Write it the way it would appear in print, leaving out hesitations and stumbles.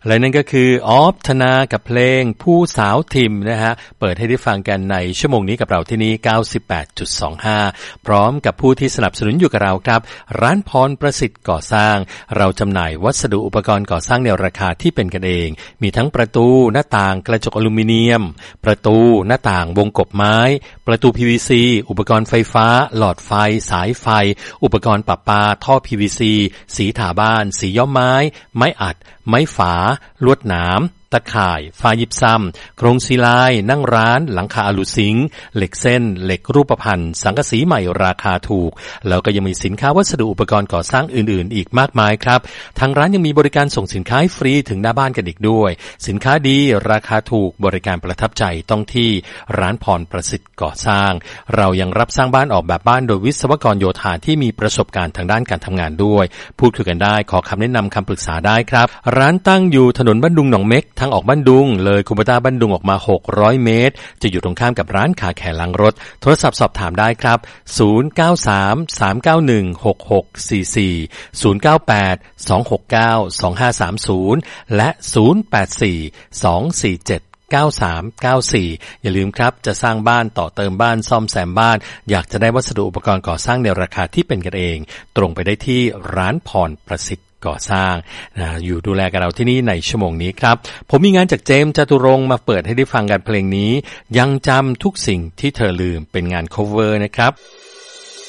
และนั่นก็คือออฟธนากับเพลงผู้สาวทิมนะฮะเปิดให้ได้ฟังกันในชั่วโมงนี้กับเราที่นี่ 98.25 พร้อมกับผู้ที่สนับสนุนอยู่กับเราครับร้านพรประสิทธิ์ก่อสร้างเราจำหน่ายวัสดุอุปกรณ์ก่อสร้างในราคาที่เป็นกันเองมีทั้งประตูหน้าต่างกระจกอลูมิเนียมประตูหน้าต่างวงกบไม้ประตู PVC อุปกรณ์ไฟฟ้าหลอดไฟสายไฟอุปกรณ์ประปาท่อ PVC สีถาบ้านสีย้อมไม้ไม้อัดไม้ฝาลวดหนามตะข่ายฟ้ายิบซ้ำโครงซีลายนั่งร้านหลังคาอลูซิงค์เหล็กเส้นเหล็กรูปพรรณสังกะสีใหม่ราคาถูกแล้วก็ยังมีสินค้าวัสดุอุปกรณ์ก่อสร้างอื่นๆอีกมากมายครับทางร้านยังมีบริการส่งสินค้าฟรีถึงหน้าบ้านกันอีกด้วยสินค้าดีราคาถูกบริการประทับใจต้องที่ร้านพรประสิทธิ์ก่อสร้างเรายังรับสร้างบ้านออกแบบบ้านโดยวิศวกรโยธาที่มีประสบการณ์ทางด้านการทำงานด้วยพูดคุยกันได้ขอคำแนะนำคำปรึกษาได้ครับร้านตั้งอยู่ถนนบ้านดุงหนองเม็กทางออกบ้านดุงเลยคูเปต้าบ้านดุงออกมา600เมตรจะอยู่ตรงข้ามกับร้านขาแขล้างรถโทรศัพท์สอบถามได้ครับ0933916644 098-269-2530 และ 084-247-9394 อย่าลืมครับจะสร้างบ้านต่อเติมบ้านซ่อมแซมบ้านอยากจะได้วัสดุอุปกรณ์ก่อสร้างในราคาที่เป็นกันเองตรงไปได้ที่ร้านพรประสิทธิ์ก่อสร้างอยู่ดูแลกับเราที่นี่ในชั่วโมงนี้ครับผมมีงานจากเจมส์จตุรงค์มาเปิดให้ได้ฟังกันเพลงนี้ยังจำทุกสิ่งที่เธอลืมเป็นงาน cover นะครับ